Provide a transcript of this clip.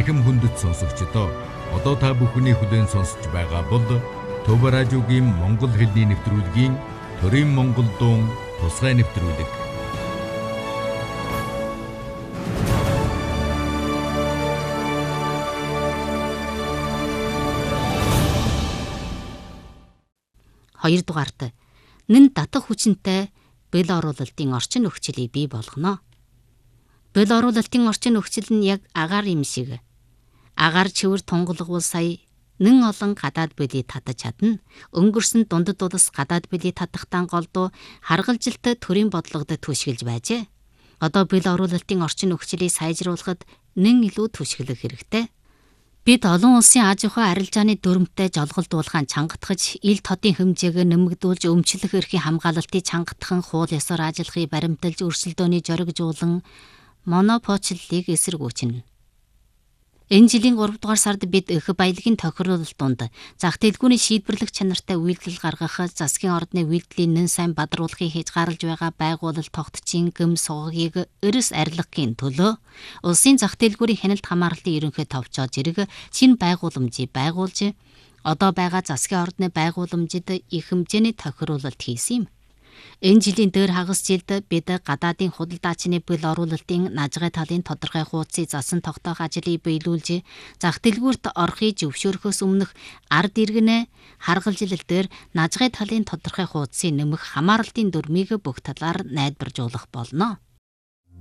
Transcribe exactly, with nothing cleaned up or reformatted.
эрхэм хүндэт сонсогчдоо одоо та бүхний хүлээн сонсож байгаа бол Төв радиогийн Монгол хэлний нэвтрүүлгийн Төрийн Монгол дуун тусгай нэвтрүүлэг. Хоёрдугаарт нэн татах хүчинтэй бэл оруулалтын орчин нөхцөлийг бий болгоно. Бэл оруулалтын орчин нөхцөл нь яг агаар юм шиг. Агаар чивэр тунгалгуул сая нэн олон гадаад бэлийг татаж чадна. Өнгөрсөн дундад улс гадаад бэлийг татахтан голдуу харгалжилт төрийн бодлогод түшгэлж байжээ. Одоо бэл оруулалтын орчин нөхцөлийг сайжруулахад нэн илүү түшгэлэх хэрэгтэй. Бид олон улсын аж ахуй арилжааны дүрмтэй жолголдуулахын чангатгаж, ил тодын хэмжээг нэмэгдүүлж, өмчлөх эрхийн хамгаалалтыг чангатхан, хууль ёсоор ажиллахыг баримталж, өрсөлдөөний жоригжуулан монопочллыг эсэргүүцнэ. Энэ жилийн гурав дугаар сард бид их баялагын тохируулалтанд зах дэлгүүрийн шийдвэрлэх чанартай үйлдэл гаргах, засгийн ордны үйлдэлийн нэн сайн бадруулахыг хязгаарлаж байгаа байгуулалт тогтцын гэм суугийг эрс арилгахын төлөө улсын зах дэлгүүрийн хяналт хамгаалалтын ерөнхий товчоо зэрэг шинэ байгууламжийг байгуулж, одоо байгаа засгийн ордны байгууламжид их хэмжээний тохируулалт хийсэн юм. Энэ жилийн дээр хагас жилд бид гадаадын худалдаачны бэл оруулалтын нажгай талын тодорхой хуудсыг засан тогтоох ажлыг биелүүлж, зах дэлгүүрт орохыг зөвшөөрөхөөс өмнөх ард иргэнэ харгалжилал дээр нажгай талын тодорхой хуудсыг нэмэх хамааралтын дүрмийг бүх талаар найдваржуулах болно.